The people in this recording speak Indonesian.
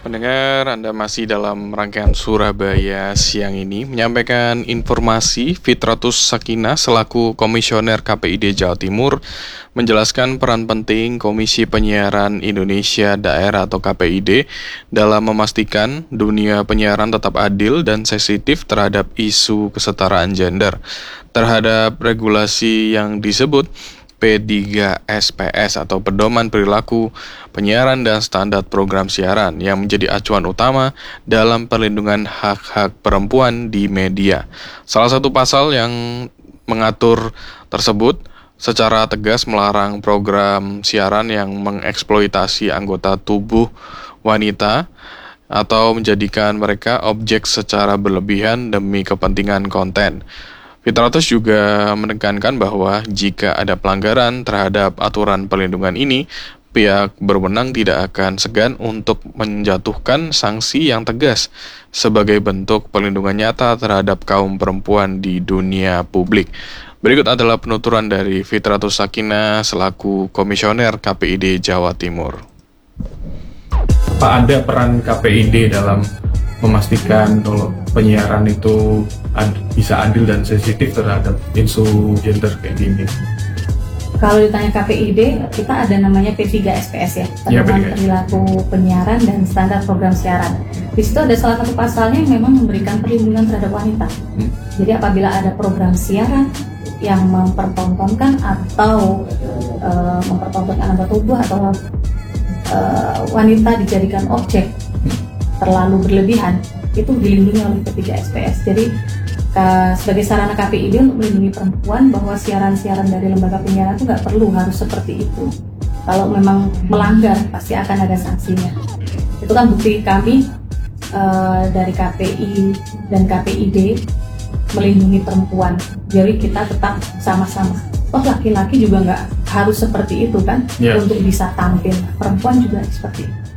Pendengar, Anda masih dalam rangkaian Surabaya siang ini menyampaikan informasi. Fitratus Sakinah selaku Komisioner KPID Jawa Timur menjelaskan peran penting Komisi Penyiaran Indonesia Daerah atau KPID dalam memastikan dunia penyiaran tetap adil dan sensitif terhadap isu kesetaraan gender. Terhadap regulasi yang disebut P3SPS atau Pedoman Perilaku Penyiaran dan Standar Program Siaran yang menjadi acuan utama dalam perlindungan hak-hak perempuan di media. Salah satu pasal yang mengatur tersebut secara tegas melarang program siaran yang mengeksploitasi anggota tubuh wanita atau menjadikan mereka objek secara berlebihan demi kepentingan konten. Fitratus juga menekankan bahwa jika ada pelanggaran terhadap aturan perlindungan ini, pihak berwenang tidak akan segan untuk menjatuhkan sanksi yang tegas sebagai bentuk perlindungan nyata terhadap kaum perempuan di dunia publik. Berikut adalah penuturan dari Fitratus Sakinah selaku Komisioner KPID Jawa Timur. Apa ada peran KPID dalam memastikan kalau penyiaran itu bisa adil dan sensitif terhadap isu gender kayak gini? Kalau ditanya KPID, kita ada namanya P3SPS ya, Pedoman Perilaku Penyiaran dan Standar Program Siaran. Di situ ada salah satu pasalnya yang memang memberikan perlindungan terhadap wanita. Jadi apabila ada program siaran yang mempertontonkan atau mempertontonkan anggota tubuh atau wanita dijadikan objek terlalu berlebihan, itu dilindungi oleh P3SPS. Jadi sebagai sarana KPID untuk melindungi perempuan bahwa siaran-siaran dari lembaga penyiaran itu nggak perlu harus seperti itu. Kalau memang melanggar pasti akan ada sanksinya. Itu kan bukti kami dari KPI dan KPID melindungi perempuan. Jadi kita tetap sama-sama. Oh, laki-laki juga nggak harus seperti itu kan untuk bisa tampil. Perempuan juga seperti itu.